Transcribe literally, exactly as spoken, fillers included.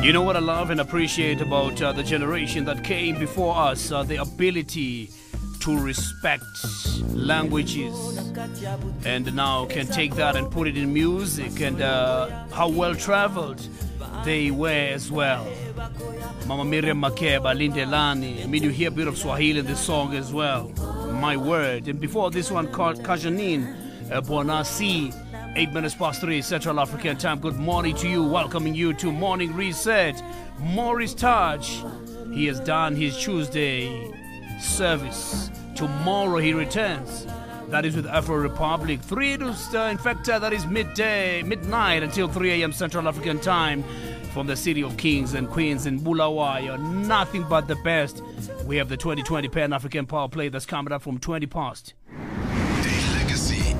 You know what I love and appreciate about uh, the generation that came before us? Uh, the ability to respect languages and now can take that and put it in music, and uh, how well traveled they were as well. Mama Miriam Makeba, Lindelani. I mean, you hear a bit of Swahili in this song as well. My word. And before this one called Kajanin uh, Bonasi. Eight minutes past three Central African time. Good morning to you. Welcoming you to Morning Reset. Maurice Taj. He has done his Tuesday service. Tomorrow he returns. That is with Afro Republic. Three to uh, in fact uh, that is midday, midnight until three a.m. Central African time from the city of kings and queens in Bulawayo. Nothing but the best. We have the twenty twenty Pan African Power Play that's coming up from twenty past.